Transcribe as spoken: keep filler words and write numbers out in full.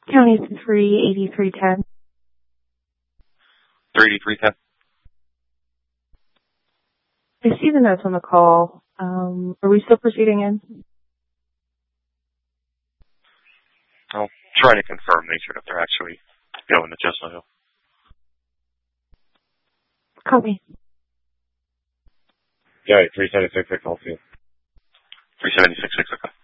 County three eighty-three ten. three eighty-three ten. I see the notes on the call. Um, are we still proceeding in? I'll try to confirm, make sure that they're actually going to Chestnut Hill. Copy. Yeah, three seventy-six at Caulfield. three seventy-six, okay.